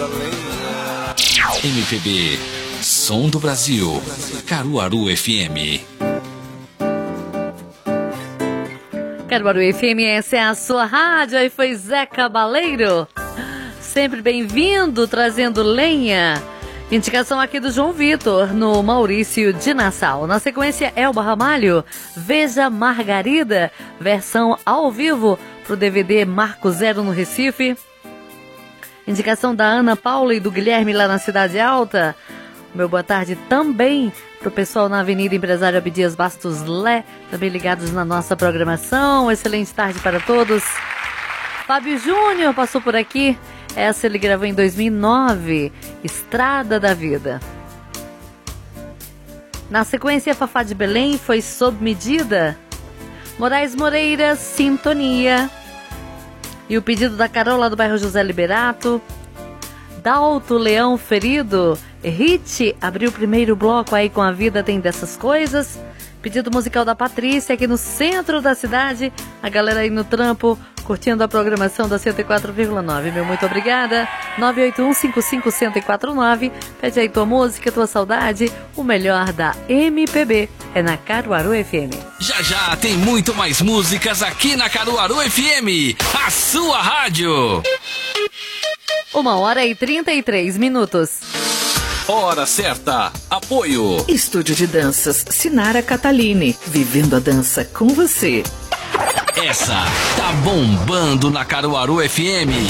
MPB, Som do Brasil, Caruaru FM. Caruaru FM, essa é a sua rádio, aí foi Zé Cabaleiro. Sempre bem-vindo, trazendo lenha. Indicação aqui do João Vitor, no Maurício de Nassau. Na sequência, Elba Ramalho, Veja Margarida, versão ao vivo pro DVD Marco Zero no Recife. Indicação da Ana Paula e do Guilherme lá na Cidade Alta. Meu boa tarde também pro pessoal na Avenida Empresário Abdias Bastos Lé, também ligados na nossa programação. Excelente tarde para todos. Fábio Júnior passou por aqui. Essa ele gravou em 2009, Estrada da Vida. Na sequência, Fafá de Belém foi Sob Medida. Moraes Moreira, Sintonia. E o pedido da Carola do bairro José Liberato. Dalto Leão Ferido, Hit, abriu o primeiro bloco aí com A Vida Tem Dessas Coisas. Pedido musical da Patrícia, aqui no centro da cidade. A galera aí no trampo, curtindo a programação da 104,9. Meu muito obrigada. 981-55-1049. Pede aí tua música, tua saudade. O melhor da MPB é na Caruaru FM. Já já tem muito mais músicas aqui na Caruaru FM, a sua rádio. 1h33. Hora certa. Apoio. Estúdio de Danças Sinara Catalini. Vivendo a dança com você. Essa tá bombando na Caruaru FM.